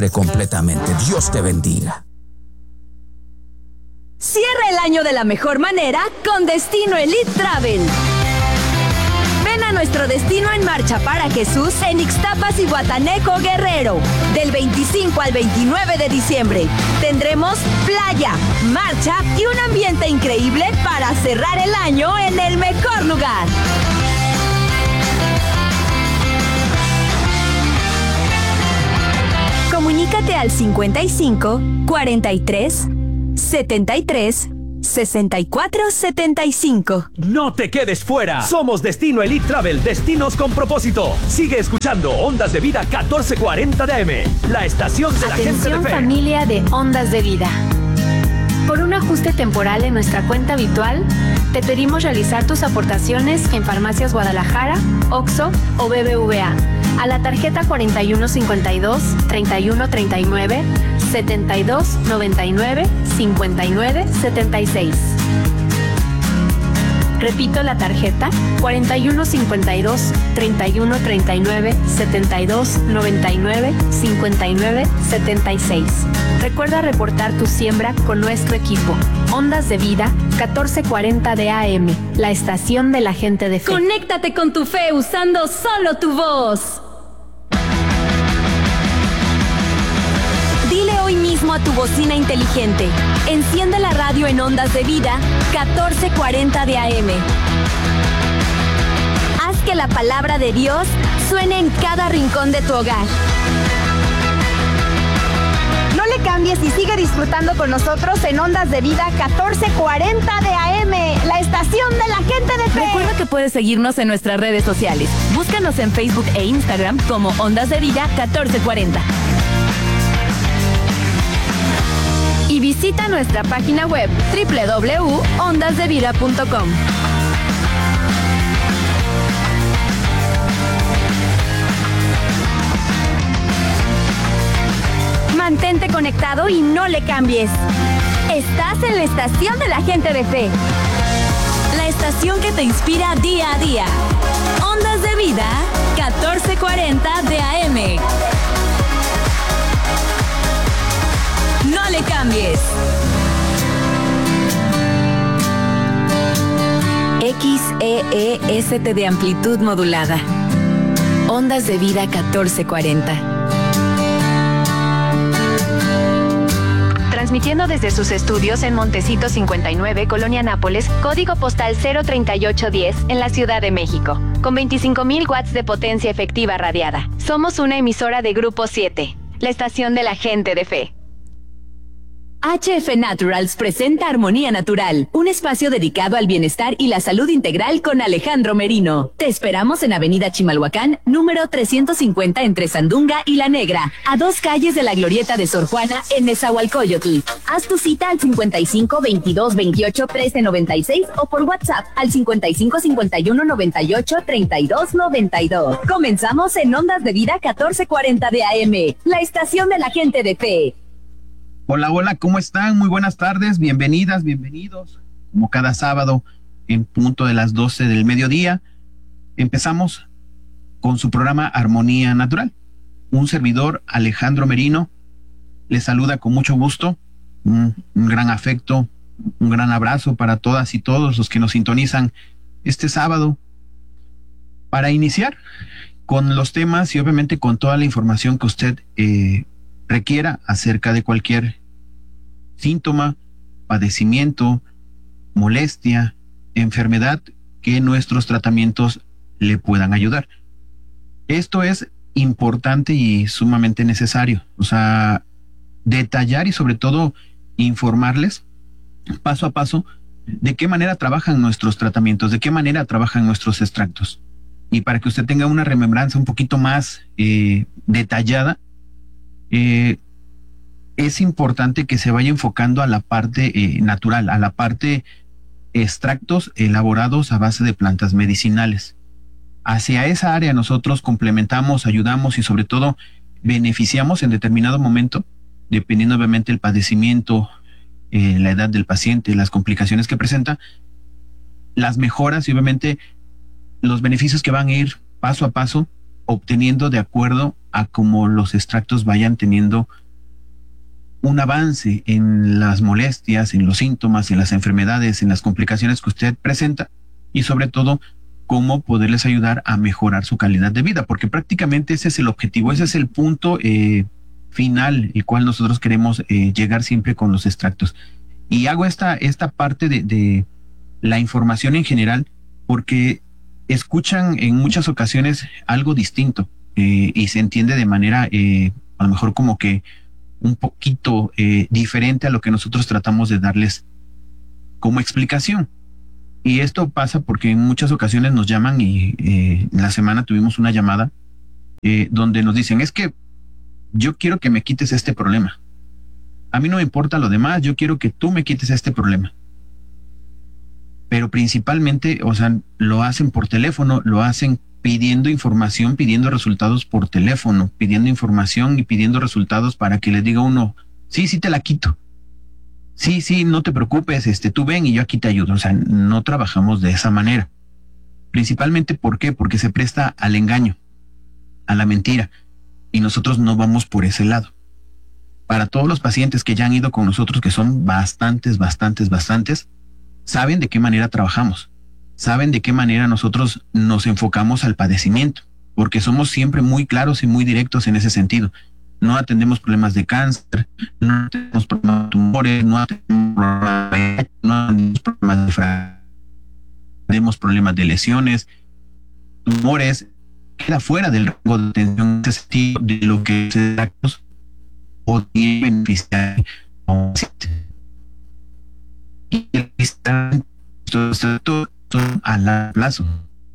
libre completamente. Dios te bendiga. Cierra el año de la mejor manera con Destino Elite Travel. Ven a nuestro destino en marcha para Jesús en Ixtapas y Guataneco, Guerrero. Del 25 al 29 de diciembre tendremos playa, marcha y un ambiente increíble para cerrar el año en el mejor lugar. Comunícate al 55 43 73 64 75. No te quedes fuera. Somos Destino Elite Travel, destinos con propósito. Sigue escuchando Ondas de Vida 1440 de AM, la estación de la gente de fe. Atención familia de Ondas de Vida. Por un ajuste temporal en nuestra cuenta habitual, te pedimos realizar tus aportaciones en Farmacias Guadalajara, OXXO o BBVA a la tarjeta 4152 3139 7299 5976. Repito la tarjeta 4152 3139 7299 5976. Recuerda reportar tu siembra con nuestro equipo. Ondas de Vida 1440 de AM, la estación de la gente de fe. Conéctate con tu fe usando solo tu voz. Dile hoy mismo a tu bocina inteligente: enciende la radio en Ondas de Vida 1440 de AM. Haz que la palabra de Dios suene en cada rincón de tu hogar. No le cambies y sigue disfrutando con nosotros en Ondas de Vida 1440 de AM, la estación de la gente de fe. Recuerda que puedes seguirnos en nuestras redes sociales. Búscanos en Facebook e Instagram como Ondas de Vida 1440. Y visita nuestra página web www.ondasdevida.com. Mantente conectado y no le cambies. Estás en la estación de la gente de fe. La estación que te inspira día a día. Ondas de Vida 1440 de AM. No le cambies. XEEST de amplitud modulada. Ondas de Vida 1440. Transmitiendo desde sus estudios en Montecito 59, Colonia Nápoles, código postal 03810, en la Ciudad de México, con 25,000 watts de potencia efectiva radiada. Somos una emisora de Grupo 7, la estación de la gente de fe. HF Naturals presenta Armonía Natural, un espacio dedicado al bienestar y la salud integral con Alejandro Merino. Te esperamos en Avenida Chimalhuacán, número 350 entre Sandunga y La Negra, a 2 calles de la Glorieta de Sor Juana en Nezahualcóyotl. Haz tu cita al 55 22 28 13 96 o por WhatsApp al 55 51 98 32 92. Comenzamos en Ondas de Vida 1440 de AM, la estación de la gente de fe. Hola, hola, ¿cómo están? Muy buenas tardes, bienvenidas, bienvenidos. Como cada sábado, en punto de las 12 del mediodía, empezamos con su programa Armonía Natural. Un servidor, Alejandro Merino, les saluda con mucho gusto, un gran afecto, un gran abrazo para todas y todos los que nos sintonizan este sábado, para iniciar con los temas y obviamente con toda la información que usted requiera acerca de cualquier síntoma, padecimiento, molestia, enfermedad que nuestros tratamientos le puedan ayudar. Esto es importante y sumamente necesario, o sea, detallar y sobre todo informarles paso a paso de qué manera trabajan nuestros tratamientos, de qué manera trabajan nuestros extractos. Y para que usted tenga una remembranza un poquito más detallada, es importante que se vaya enfocando a la parte natural, a la parte extractos elaborados a base de plantas medicinales. Hacia esa área nosotros complementamos, ayudamos y sobre todo beneficiamos en determinado momento, dependiendo obviamente el padecimiento, la edad del paciente, las complicaciones que presenta, las mejoras y obviamente los beneficios que van a ir paso a paso obteniendo de acuerdo a cómo los extractos vayan teniendo un avance en las molestias, en los síntomas, en las enfermedades, en las complicaciones que usted presenta y sobre todo cómo poderles ayudar a mejorar su calidad de vida, porque prácticamente ese es el objetivo, ese es el punto final, el cual nosotros queremos llegar siempre con los extractos. Y hago esta parte de la información en general porque escuchan en muchas ocasiones algo distinto y se entiende de manera a lo mejor como que un poquito diferente a lo que nosotros tratamos de darles como explicación. Y esto pasa porque en muchas ocasiones nos llaman y en la semana tuvimos una llamada donde nos dicen, es que yo quiero que me quites este problema. A mí no me importa lo demás, yo quiero que tú me quites este problema. Pero principalmente, o sea, lo hacen por teléfono, lo hacen pidiendo información, pidiendo resultados por teléfono, pidiendo información y pidiendo resultados para que les diga uno, sí, te la quito. Sí, no te preocupes, tú ven y yo aquí te ayudo. O sea, no trabajamos de esa manera. Principalmente, ¿por qué? Porque se presta al engaño, a la mentira. Y nosotros no vamos por ese lado. Para todos los pacientes que ya han ido con nosotros, que son bastantes, saben de qué manera trabajamos. Saben de qué manera nosotros nos enfocamos al padecimiento. Porque somos siempre muy claros y muy directos en ese sentido. No atendemos problemas de cáncer, no atendemos problemas de tumores, no atendemos problemas de fracturas, atendemos problemas de lesiones, tumores, queda fuera del rango de atención en ese sentido de lo que se da o tiene beneficiar a un paciente. Y esto a largo plazo.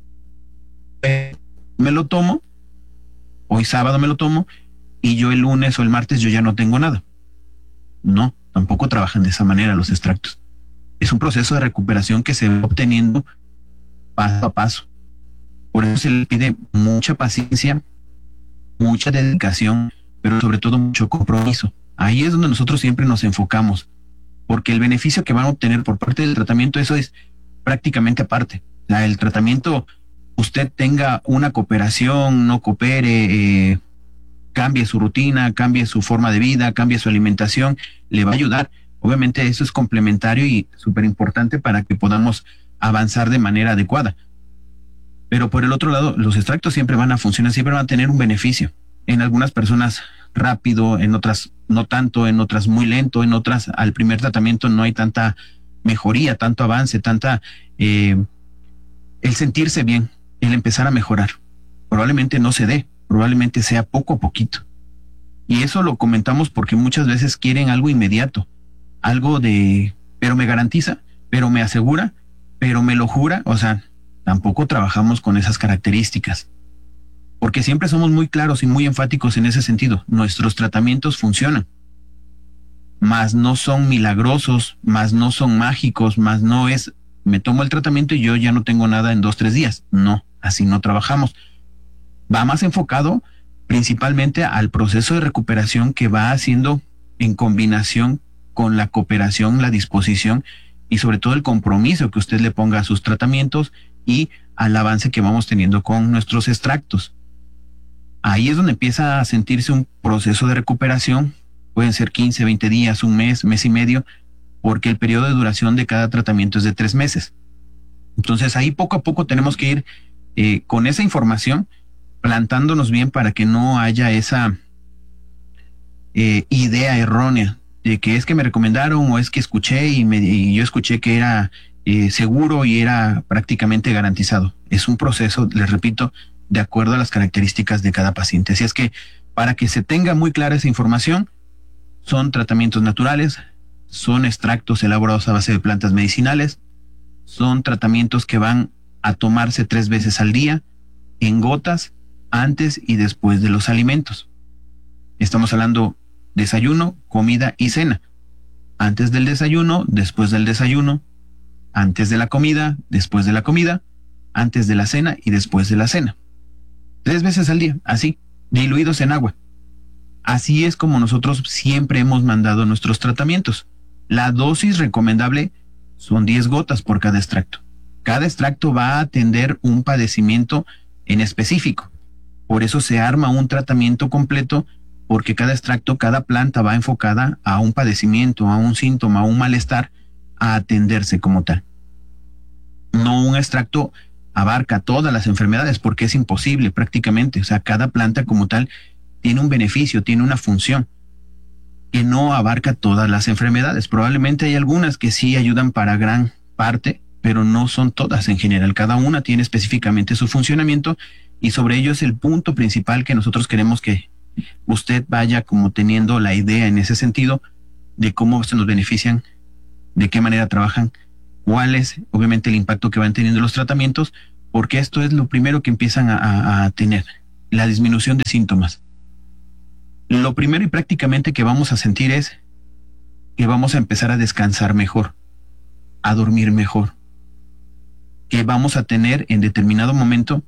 Me lo tomo, hoy sábado me lo tomo, y yo el lunes o el martes yo ya no tengo nada. No, tampoco trabajan de esa manera los extractos. Es un proceso de recuperación que se va obteniendo paso a paso. Por eso se le pide mucha paciencia, mucha dedicación, pero sobre todo mucho compromiso. Ahí es donde nosotros siempre nos enfocamos, porque el beneficio que van a obtener por parte del tratamiento, eso es prácticamente aparte. El tratamiento, usted tenga una cooperación, no coopere, cambie su rutina, cambie su forma de vida, cambie su alimentación, le va a ayudar. Obviamente eso es complementario y súper importante para que podamos avanzar de manera adecuada. Pero por el otro lado, los extractos siempre van a funcionar, siempre van a tener un beneficio. En algunas personas rápido, en otras no tanto, en otras muy lento, en otras al primer tratamiento no hay tanta mejoría, tanto avance, el sentirse bien, el empezar a mejorar. Probablemente no se dé. Probablemente sea poco a poquito. Y eso lo comentamos porque muchas veces quieren algo inmediato, algo de, pero me garantiza, pero me asegura, pero me lo jura. O sea, tampoco trabajamos con esas características, porque siempre somos muy claros y muy enfáticos en ese sentido. Nuestros tratamientos funcionan, mas no son milagrosos, mas no son mágicos, mas no es, me tomo el tratamiento y yo ya no tengo nada en 2-3 días. No, así no trabajamos. Va más enfocado principalmente al proceso de recuperación que va haciendo en combinación con la cooperación, la disposición y sobre todo el compromiso que usted le ponga a sus tratamientos y al avance que vamos teniendo con nuestros extractos. Ahí es donde empieza a sentirse un proceso de recuperación. Pueden ser 15, 20 días, un mes, mes y medio, porque el periodo de duración de cada tratamiento es de 3 meses. Entonces ahí poco a poco tenemos que ir con esa información, plantándonos bien para que no haya esa idea errónea de que es que me recomendaron o es que escuché y yo escuché que era seguro y era prácticamente garantizado. Es un proceso, les repito, de acuerdo a las características de cada paciente. Así es que para que se tenga muy clara esa información, son tratamientos naturales, son extractos elaborados a base de plantas medicinales, son tratamientos que van a tomarse 3 veces al día, en gotas, antes y después de los alimentos. Estamos hablando desayuno, comida y cena. Antes del desayuno, después del desayuno, antes de la comida, después de la comida, antes de la cena y después de la cena. 3 veces al día, así, diluidos en agua. Así es como nosotros siempre hemos mandado nuestros tratamientos. La dosis recomendable son 10 gotas por cada extracto. Cada extracto va a atender un padecimiento en específico. Por eso se arma un tratamiento completo, porque cada extracto, cada planta va enfocada a un padecimiento, a un síntoma, a un malestar, a atenderse como tal. No un extracto abarca todas las enfermedades, porque es imposible prácticamente. O sea, cada planta como tal tiene un beneficio, tiene una función que no abarca todas las enfermedades. Probablemente hay algunas que sí ayudan para gran parte, pero no son todas en general. Cada una tiene específicamente su funcionamiento, y sobre ello es el punto principal que nosotros queremos que usted vaya como teniendo la idea en ese sentido de cómo se nos benefician, de qué manera trabajan, cuál es obviamente el impacto que van teniendo los tratamientos, porque esto es lo primero que empiezan a tener, la disminución de síntomas. Lo primero y prácticamente que vamos a sentir es que vamos a empezar a descansar mejor, a dormir mejor, que vamos a tener en determinado momento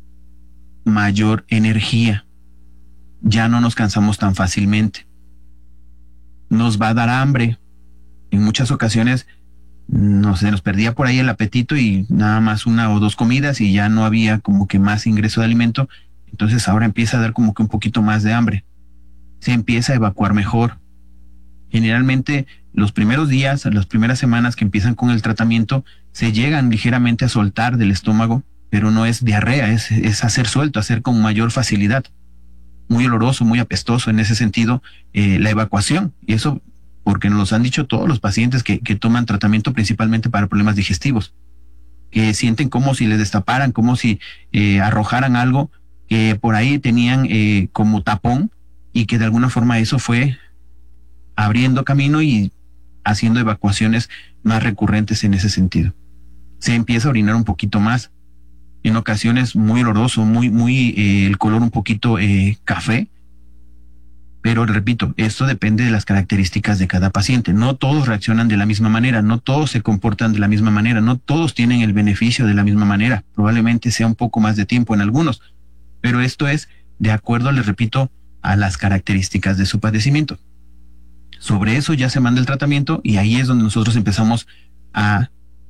mayor energía. Ya no nos cansamos tan fácilmente. Nos va a dar hambre. En muchas ocasiones nos perdía por ahí el apetito y nada más 1 o 2 comidas y ya no había como que más ingreso de alimento. Entonces ahora empieza a dar como que un poquito más de hambre. Se empieza a evacuar mejor. Generalmente los primeros días, las primeras semanas que empiezan con el tratamiento, se llegan ligeramente a soltar del estómago, pero no es diarrea, es hacer suelto, hacer con mayor facilidad. Muy oloroso, muy apestoso en ese sentido, la evacuación. Y eso porque nos lo han dicho todos los pacientes que toman tratamiento principalmente para problemas digestivos, que sienten como si les destaparan, como si arrojaran algo que por ahí tenían como tapón, y que de alguna forma eso fue abriendo camino y haciendo evacuaciones más recurrentes en ese sentido. Se empieza a orinar un poquito más, en ocasiones muy oloroso, el color un poquito café, pero repito, esto depende de las características de cada paciente. No todos reaccionan de la misma manera, no todos se comportan de la misma manera, no todos tienen el beneficio de la misma manera. Probablemente sea un poco más de tiempo en algunos, pero esto es de acuerdo, les repito, a las características de su padecimiento. Sobre eso ya se manda el tratamiento, y ahí es donde nosotros empezamos a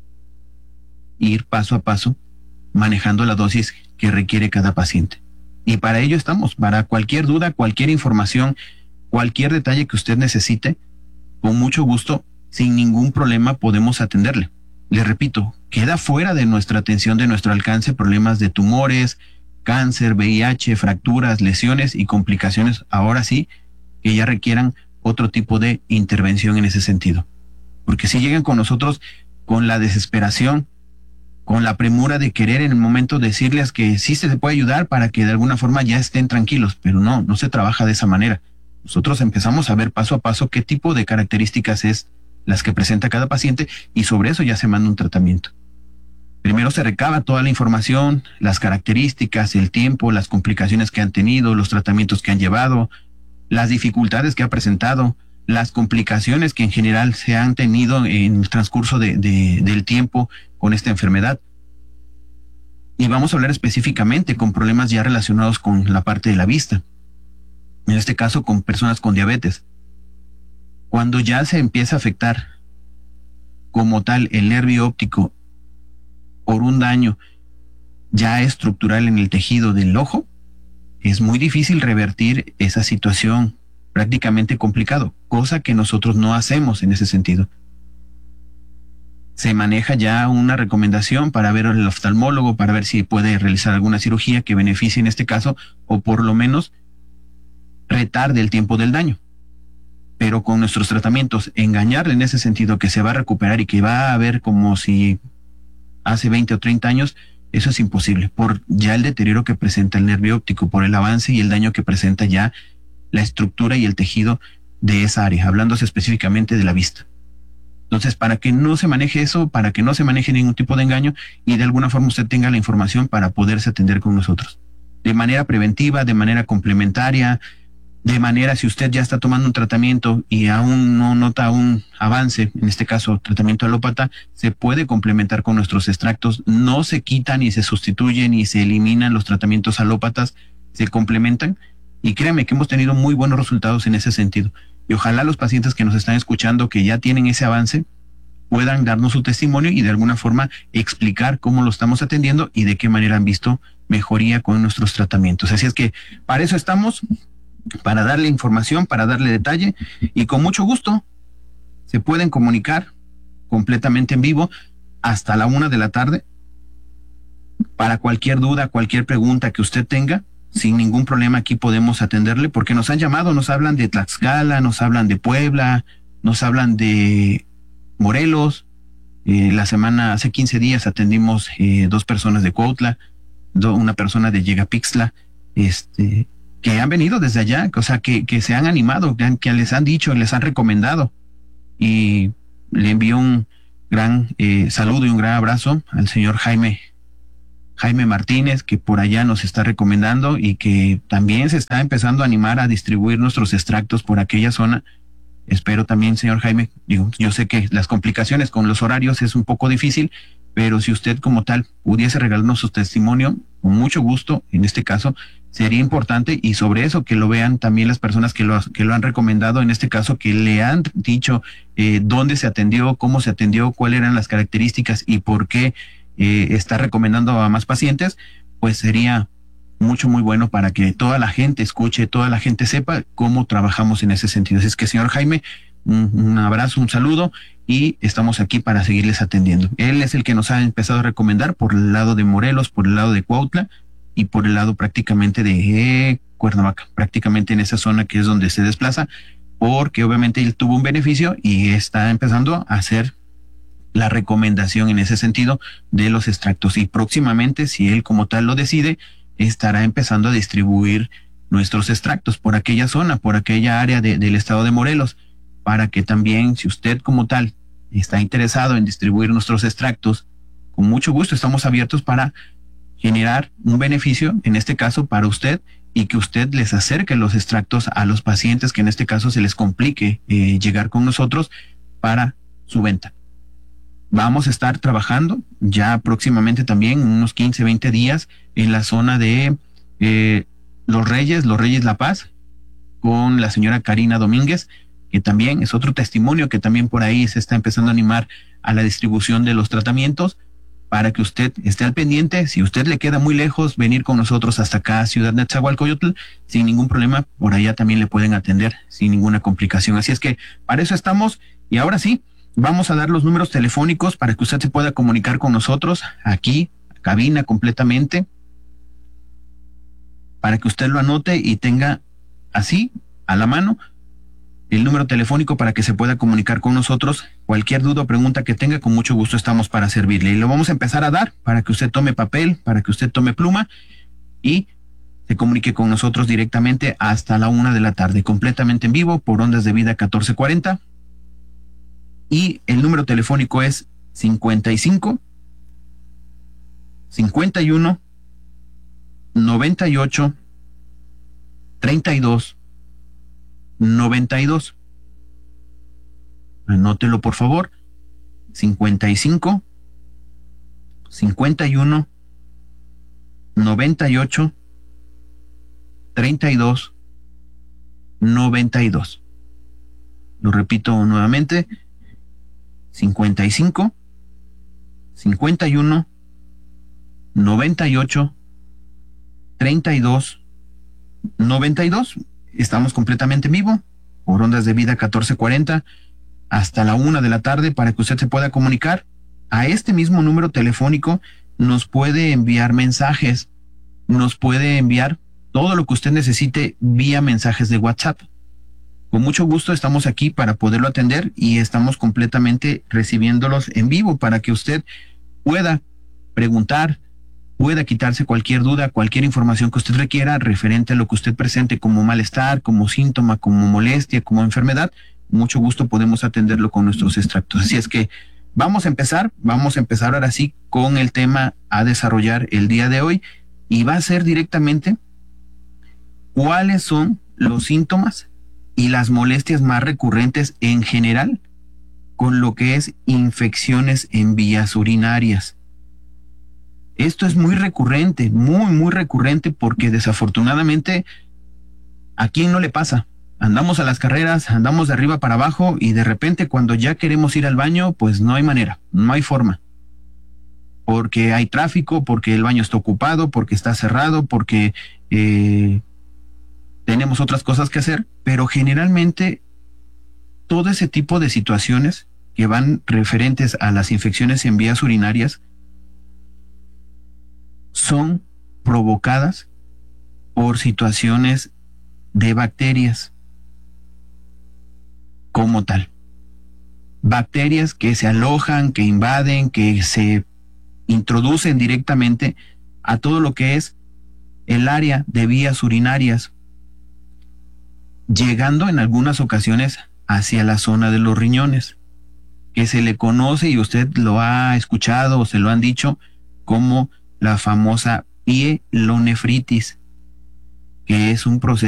ir paso a paso manejando la dosis que requiere cada paciente. Y para ello estamos, para cualquier duda, cualquier información, cualquier detalle que usted necesite, con mucho gusto, sin ningún problema podemos atenderle. Le repito, queda fuera de nuestra atención, de nuestro alcance, problemas de tumores, cáncer, VIH, fracturas, lesiones y complicaciones, ahora sí, que ya requieran otro tipo de intervención en ese sentido. Porque si llegan con nosotros con la desesperación, con la premura de querer en el momento decirles que sí se puede ayudar para que de alguna forma ya estén tranquilos, pero no se trabaja de esa manera. Nosotros empezamos a ver paso a paso qué tipo de características es las que presenta cada paciente, y sobre eso ya se manda un tratamiento. Primero se recaba toda la información, las características, el tiempo, las complicaciones que han tenido, los tratamientos que han llevado, las dificultades que ha presentado, las complicaciones que en general se han tenido en el transcurso del tiempo con esta enfermedad. Y vamos a hablar específicamente con problemas ya relacionados con la parte de la vista. En este caso, con personas con diabetes. Cuando ya se empieza a afectar como tal el nervio óptico por un daño ya estructural en el tejido del ojo, es muy difícil revertir esa situación, prácticamente complicado, cosa que nosotros no hacemos en ese sentido. Se maneja ya una recomendación para ver al oftalmólogo, para ver si puede realizar alguna cirugía que beneficie en este caso, o por lo menos retarde el tiempo del daño. Pero con nuestros tratamientos, engañarle en ese sentido que se va a recuperar y que va a ver como si hace 20 o 30 años, eso es imposible, por ya el deterioro que presenta el nervio óptico, por el avance y el daño que presenta ya la estructura y el tejido de esa área, hablándose específicamente de la vista. Entonces, para que no se maneje eso, para que no se maneje ningún tipo de engaño, y de alguna forma usted tenga la información para poderse atender con nosotros. De manera preventiva, de manera complementaria, de manera, si usted ya está tomando un tratamiento y aún no nota un avance, en este caso tratamiento alópata, se puede complementar con nuestros extractos. No se quitan ni se sustituyen ni se eliminan los tratamientos alópatas, se complementan, y créanme que hemos tenido muy buenos resultados en ese sentido. Y ojalá los pacientes que nos están escuchando, que ya tienen ese avance, puedan darnos su testimonio y de alguna forma explicar cómo lo estamos atendiendo y de qué manera han visto mejoría con nuestros tratamientos. Así es que para eso estamos, para darle información, para darle detalle, y con mucho gusto se pueden comunicar completamente en vivo hasta la 1 de la tarde para cualquier duda, cualquier pregunta que usted tenga. Sin ningún problema aquí podemos atenderle, porque nos han llamado, nos hablan de Tlaxcala, nos hablan de Puebla, nos hablan de Morelos. Hace 15 días atendimos 2 personas de Cuautla, una persona de Yegapixtla, que han venido desde allá, o sea, que se han animado, que les han dicho, les han recomendado. Y le envío un gran saludo y un gran abrazo al señor Jaime Martínez, que por allá nos está recomendando y que también se está empezando a animar a distribuir nuestros extractos por aquella zona. Espero también, señor Jaime, yo sé que las complicaciones con los horarios es un poco difícil, pero si usted como tal pudiese regalarnos su testimonio, con mucho gusto, en este caso, sería importante, y sobre eso que lo vean también las personas que lo han recomendado, en este caso, que le han dicho dónde se atendió, cómo se atendió, cuáles eran las características y por qué está recomendando a más pacientes, pues sería muy bueno para que toda la gente escuche, toda la gente sepa cómo trabajamos en ese sentido. Así es que, señor Jaime, un abrazo, un saludo, y estamos aquí para seguirles atendiendo. Él es el que nos ha empezado a recomendar por el lado de Morelos, por el lado de Cuautla y por el lado prácticamente de Cuernavaca, prácticamente en esa zona que es donde se desplaza, porque obviamente él tuvo un beneficio y está empezando a hacer la recomendación en ese sentido de los extractos, y próximamente, si él como tal lo decide, estará empezando a distribuir nuestros extractos por aquella zona, por aquella área del estado de Morelos, para que también, si usted como tal está interesado en distribuir nuestros extractos, con mucho gusto estamos abiertos para generar un beneficio, en este caso para usted, y que usted les acerque los extractos a los pacientes que en este caso se les complique llegar con nosotros para su venta. Vamos a estar trabajando ya próximamente también, unos 15, 20 días, en la zona de Los Reyes La Paz, con la señora Karina Domínguez, que también es otro testimonio que también por ahí se está empezando a animar a la distribución de los tratamientos, para que usted esté al pendiente. Si usted le queda muy lejos, venir con nosotros hasta acá, Ciudad Nezahualcóyotl, sin ningún problema, por allá también le pueden atender sin ninguna complicación. Así es que para eso estamos, y ahora sí, vamos a dar los números telefónicos para que usted se pueda comunicar con nosotros aquí, cabina completamente, para que usted lo anote y tenga así a la mano el número telefónico para que se pueda comunicar con nosotros. Cualquier duda o pregunta que tenga, con mucho gusto estamos para servirle. Y lo vamos a empezar a dar para que usted tome papel, para que usted tome pluma y se comunique con nosotros directamente hasta la 1 de la tarde, completamente en vivo por Ondas de Vida 1440. Y el número telefónico es 55 51 98 32 92. Anótelo, por favor. 55 51 98 32 92. Lo repito nuevamente. 55 51 98 32 92. Estamos completamente en vivo por Ondas de Vida 1440 hasta la 1 de la tarde para que usted se pueda comunicar. A este mismo número telefónico nos puede enviar mensajes, nos puede enviar todo lo que usted necesite vía mensajes de WhatsApp. Con mucho gusto estamos aquí para poderlo atender y estamos completamente recibiéndolos en vivo para que usted pueda preguntar, pueda quitarse cualquier duda, cualquier información que usted requiera referente a lo que usted presente como malestar, como síntoma, como molestia, como enfermedad. Mucho gusto podemos atenderlo con nuestros extractos. Así es que vamos a empezar ahora sí con el tema a desarrollar el día de hoy, y va a ser directamente cuáles son los síntomas y las molestias más recurrentes en general con lo que es infecciones en vías urinarias. Esto es muy recurrente, muy recurrente, porque desafortunadamente ¿a quién no le pasa? Andamos a las carreras, andamos de arriba para abajo y de repente cuando ya queremos ir al baño, pues no hay manera, no hay forma. porque hay tráfico, porque el baño está ocupado, porque está cerrado, porque tenemos otras cosas que hacer, pero generalmente todo ese tipo de situaciones que van referentes a las infecciones en vías urinarias son provocadas por situaciones de bacterias como tal. Bacterias que se alojan, que invaden, que se introducen directamente a todo lo que es el área de vías urinarias, llegando en algunas ocasiones hacia la zona de los riñones, que se le conoce, y usted lo ha escuchado o se lo han dicho, como la famosa pielonefritis, que es un proceso